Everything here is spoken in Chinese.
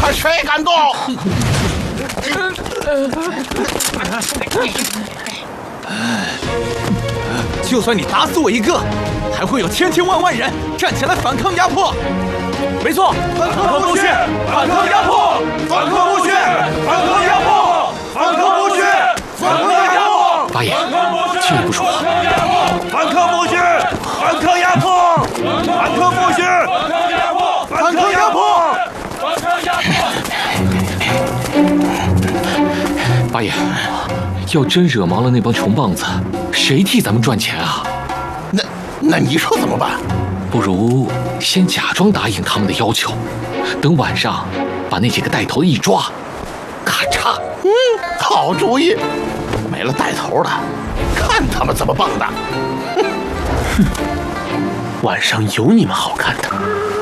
看谁敢动！ 就算你打死我一个，还会有千千万万人站起来反抗压迫。没错， 反抗剥削，反抗压迫，反抗剥削，反抗压迫，反抗剥削，反抗压迫。 八爷，请你不说话。 反抗剥削，反抗压迫，反抗剥削，反抗压迫，反抗压迫。 八爷，要真惹毛了那帮穷棒子，谁替咱们赚钱啊？ 那你说怎么办？ 不如先假装答应他们的要求，等晚上把那几个带头的一抓，咔嚓。 好主意。没了带头的，看他们怎么蹦的。 晚上有你们好看的。